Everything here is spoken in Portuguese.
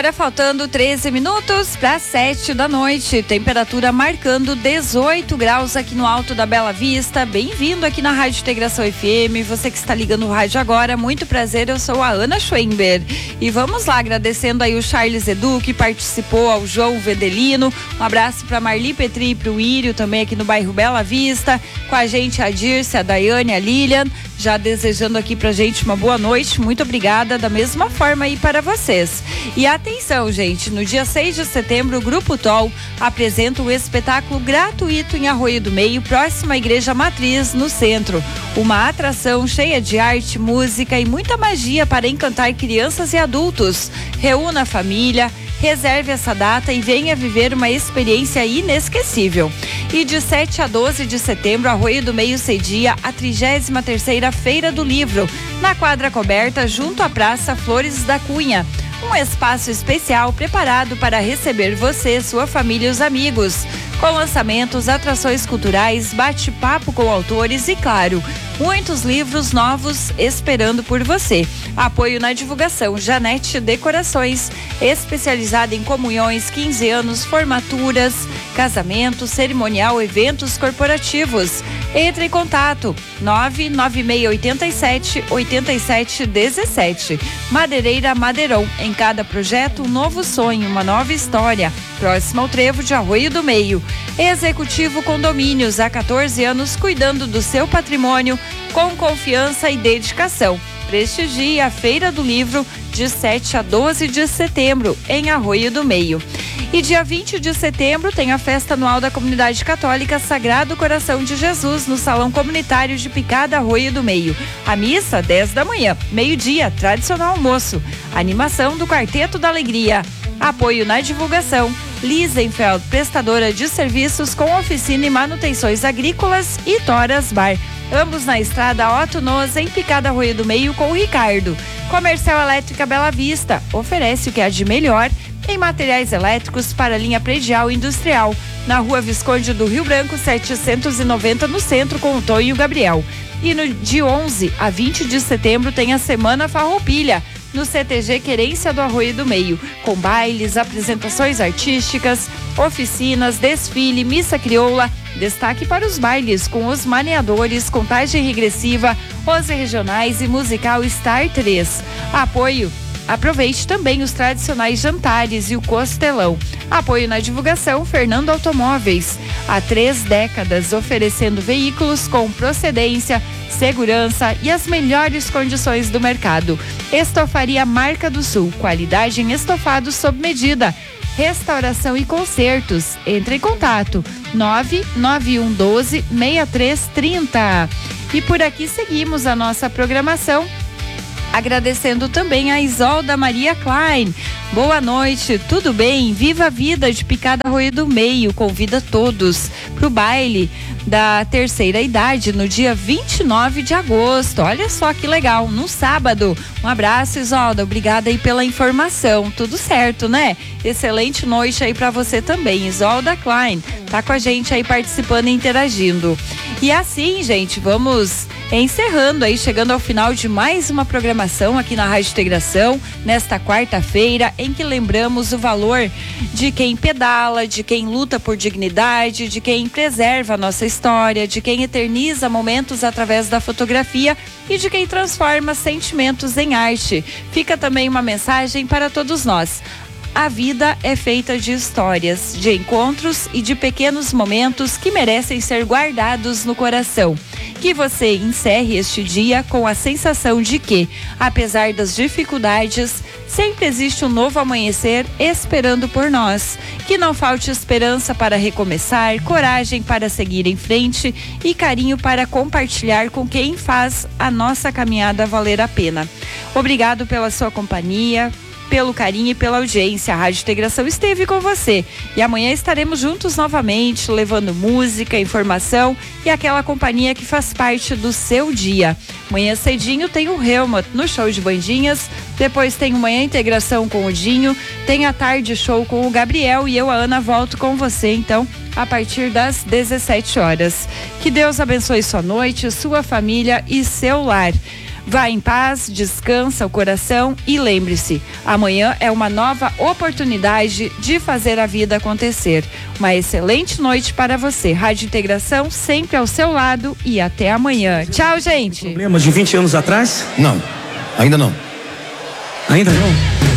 Agora faltando 13 minutos para 7 da noite, temperatura marcando 18 graus aqui no alto da Bela Vista. Bem-vindo aqui na Rádio Integração FM, você que está ligando o rádio agora, muito prazer, eu sou a Ana Schwember. E vamos lá, agradecendo aí o Charles Edu, que participou, ao João Vedelino, um abraço para Marli Petri e para o Írio, também aqui no bairro Bela Vista, com a gente a Dirce, a Daiane, a Lilian, já desejando aqui pra gente uma boa noite, muito obrigada, da mesma forma aí para vocês. E atenção, gente, no dia 6 de setembro, o Grupo TOL apresenta um espetáculo gratuito em Arroio do Meio, próximo à Igreja Matriz, no centro. Uma atração cheia de arte, música e muita magia para encantar crianças e adultos. Reúna a família, reserve essa data e venha viver uma experiência inesquecível. E de 7 a 12 de setembro, Arroio do Meio cedia a 33ª Feira do Livro, na quadra coberta junto à Praça Flores da Cunha. Um espaço especial preparado para receber você, sua família e os amigos. Com lançamentos, atrações culturais, bate-papo com autores e, claro, muitos livros novos esperando por você. Apoio na divulgação, Janete Decorações, especializada em comunhões, 15 anos, formaturas, casamentos, cerimonial, eventos corporativos. Entre em contato, 99687-8717. Madeireira Madeirão, em cada projeto um novo sonho, uma nova história. Próximo ao Trevo de Arroio do Meio. Executivo Condomínios, há 14 anos cuidando do seu patrimônio com confiança e dedicação. Prestigie a Feira do Livro de 7 a 12 de setembro em Arroio do Meio. E dia 20 de setembro tem a festa anual da Comunidade Católica Sagrado Coração de Jesus no Salão Comunitário de Picada, Arroio do Meio. A missa 10 da manhã, meio-dia, tradicional almoço. Animação do Quarteto da Alegria. Apoio na divulgação, Lisenfeld, prestadora de serviços com oficina e manutenções agrícolas, e Toras Bar. Ambos na estrada Otto Noz, em Picada, Arroio do Meio, com o Ricardo. Comercial Elétrica Bela Vista oferece o que há de melhor em materiais elétricos para linha predial e industrial. Na Rua Visconde do Rio Branco, 790, no centro, com o Tonho e o Gabriel. E no de 11 a 20 de setembro tem a Semana Farroupilha, no CTG Querência do Arroio do Meio, com bailes, apresentações artísticas, oficinas, desfile, missa crioula. Destaque para os bailes com os maneadores, contagem regressiva, os regionais e musical Star 3. Apoio. Aproveite também os tradicionais jantares e o costelão. Apoio na divulgação, Fernando Automóveis. Há 3 décadas oferecendo veículos com procedência, segurança e as melhores condições do mercado. Estofaria Marca do Sul, qualidade em estofados sob medida. Restauração e concertos. Entre em contato 99112-6330. E por aqui seguimos a nossa programação, agradecendo também a Isolda Maria Klein. Boa noite, tudo bem? Viva a vida de Picada, Arroio do Meio. Convida todos para o baile da terceira idade no dia 29 de agosto. Olha só que legal, no sábado. Um abraço, Isolda, obrigada aí pela informação. Tudo certo, né? Excelente noite aí para você também. Isolda Klein tá com a gente aí participando e interagindo. E assim, gente, vamos encerrando aí, chegando ao final de mais uma programação aqui na Rádio Integração, nesta quarta-feira, em que lembramos o valor de quem pedala, de quem luta por dignidade, de quem preserva a nossa história, de quem eterniza momentos através da fotografia e de quem transforma sentimentos em arte. Fica também uma mensagem para todos nós. A vida é feita de histórias, de encontros e de pequenos momentos que merecem ser guardados no coração. Que você encerre este dia com a sensação de que, apesar das dificuldades, sempre existe um novo amanhecer esperando por nós. Que não falte esperança para recomeçar, coragem para seguir em frente e carinho para compartilhar com quem faz a nossa caminhada valer a pena. Obrigado pela sua companhia, pelo carinho e pela audiência. A Rádio Integração esteve com você. E amanhã estaremos juntos novamente, levando música, informação e aquela companhia que faz parte do seu dia. Amanhã cedinho tem o Helmut no show de bandinhas, depois tem o Manhã Integração com o Dinho, tem a tarde show com o Gabriel e eu, a Ana, volto com você, então, a partir das 17 horas. Que Deus abençoe sua noite, sua família e seu lar. Vá em paz, descansa o coração e lembre-se, amanhã é uma nova oportunidade de fazer a vida acontecer. Uma excelente noite para você. Rádio Integração sempre ao seu lado e até amanhã. Tchau, gente. Problemas de 20 anos atrás? Não, ainda não. Ainda não?